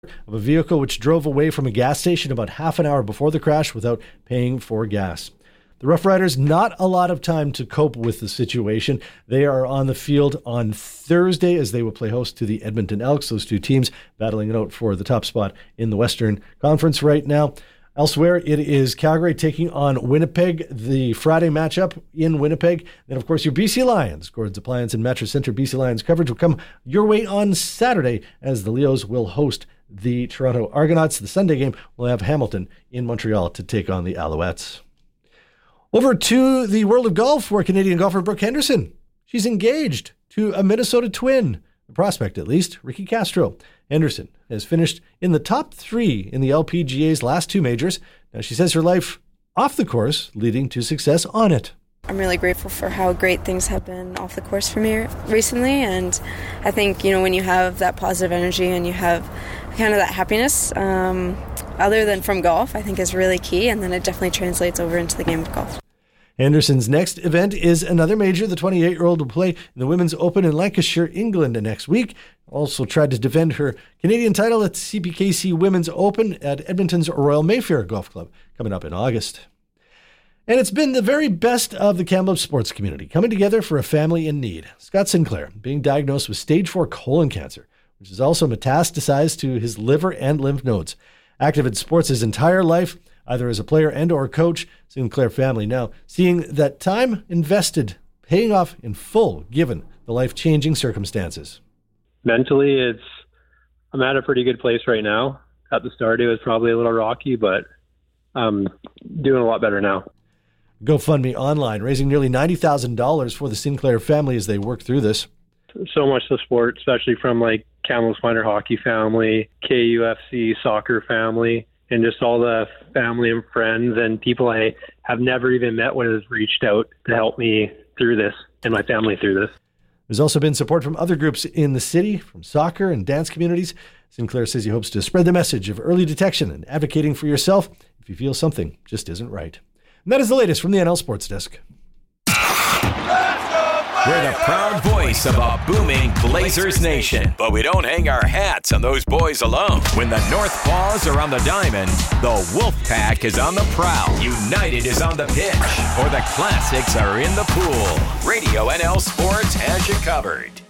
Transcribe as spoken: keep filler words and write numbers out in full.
of a vehicle which drove away from a gas station about half an hour before the crash without paying for gas. The Rough Riders, not a lot of time to cope with the situation. They are on the field on Thursday as they will play host to the Edmonton Elks, those two teams battling it out for the top spot in the Western Conference right now. Elsewhere, it is Calgary taking on Winnipeg, the Friday matchup in Winnipeg. Then, of course, your B C Lions. Gordon's Appliance and Mattress Center B C Lions coverage will come your way on Saturday as the Leos will host the Toronto Argonauts. The Sunday game will have Hamilton in Montreal to take on the Alouettes. Over to the world of golf, where Canadian golfer Brooke Henderson. She's engaged to a Minnesota twin, a prospect at least, Ricky Castro. Henderson has finished in the top three in the L P G A's last two majors. Now she says her life off the course leading to success on it. I'm really grateful for how great things have been off the course for me recently, and I think, you know, when you have that positive energy and you have kind of that happiness, um, other than from golf, I think is really key, and then it definitely translates over into the game of golf. Henderson's next event is another major. The twenty-eight-year-old will play in the Women's Open in Lancashire, England next week. Also tried to defend her Canadian title at C P K C Women's Open at Edmonton's Royal Mayfair Golf Club coming up in August. And it's been the very best of the Kamloops sports community coming together for a family in need. Scott Sinclair being diagnosed with stage four colon cancer, which is also metastasized to his liver and lymph nodes. Active in sports his entire life, either as a player and or coach, Sinclair family now seeing that time invested paying off in full given the life-changing circumstances. Mentally, it's I'm at a pretty good place right now. At the start, it was probably a little rocky, but I'm doing a lot better now. GoFundMe online, raising nearly ninety thousand dollars for the Sinclair family as they work through this. So much support, especially from like Kamloops Minor Hockey family, K U F C soccer family, and just all the family and friends and people I have never even met when has reached out to help me through this and my family through this. There's also been support from other groups in the city, from soccer and dance communities. Sinclair says he hopes to spread the message of early detection and advocating for yourself if you feel something just isn't right. And that is the latest from the N L Sports Desk. We're the proud voice of a booming Blazers nation, but we don't hang our hats on those boys alone. When the North Paws are on the diamond, the Wolfpack is on the prowl, United is on the pitch, or the Classics are in the pool. Radio N L Sports has you covered.